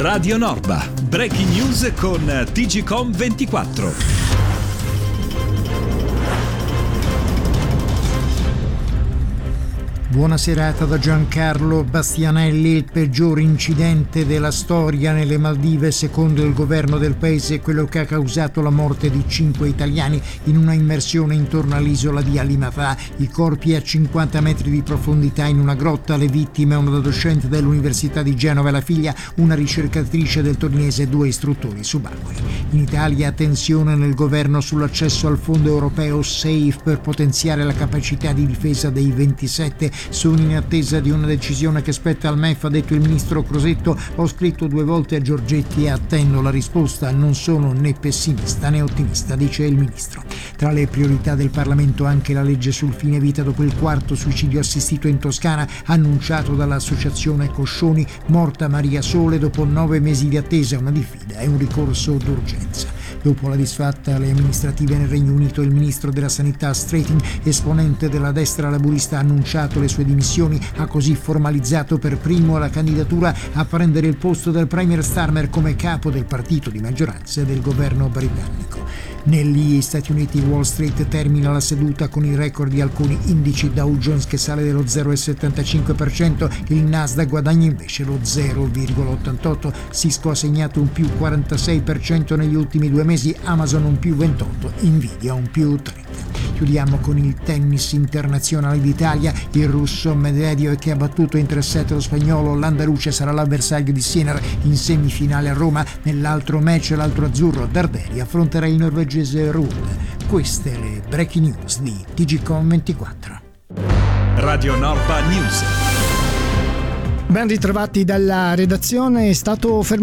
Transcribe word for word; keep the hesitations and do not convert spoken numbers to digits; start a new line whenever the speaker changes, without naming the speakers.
Radio Norba, breaking news con T G Com ventiquattro.
Buona serata da Giancarlo Bastianelli. Il peggior incidente della storia nelle Maldive, secondo il governo del paese, è quello che ha causato la morte di cinque italiani in una immersione intorno all'isola di Alimatà. I corpi a cinquanta metri di profondità in una grotta. Le vittime, un adolescente dell'Università di Genova e la figlia, una ricercatrice del torinese e due istruttori subacquei. In Italia tensione nel governo sull'accesso al fondo europeo SAFE per potenziare la capacità di difesa dei ventisette. Sono in attesa di una decisione che spetta al M E F, ha detto il ministro Crosetto. Ho scritto due volte a Giorgetti e attendo la risposta. Non sono né pessimista né ottimista, dice il ministro. Tra le priorità del Parlamento anche la legge sul fine vita dopo il quarto suicidio assistito in Toscana, annunciato dall'associazione Coscioni. Morta Maria Sole dopo nove mesi di attesa, una diffida e un ricorso d'urgenza. Dopo la disfatta alle amministrative nel Regno Unito, il ministro della Sanità Strating, esponente della destra laburista, ha annunciato le sue dimissioni. Ha così formalizzato per primo la candidatura a prendere il posto del premier Starmer come capo del partito di maggioranza del governo britannico. Negli Stati Uniti Wall Street termina la seduta con i record di alcuni indici. Dow Jones che sale dello zero virgola settantacinque per cento, il Nasdaq guadagna invece lo zero virgola ottantotto per cento, Cisco ha segnato un più quarantasei per cento negli ultimi due mesi, Amazon un più ventotto per cento, Nvidia un più trenta per cento. Chiudiamo con il tennis internazionale d'Italia. Il russo Medvedev, che ha battuto in tre set lo spagnolo Landaluce, sarà l'avversario di Sinner in semifinale a Roma. Nell'altro match l'altro azzurro Darderi affronterà il norvegese Ruud. Queste le breaking news di T G Com ventiquattro.
Radio Norba News.
Ben ritrovati dalla redazione. È stato fermato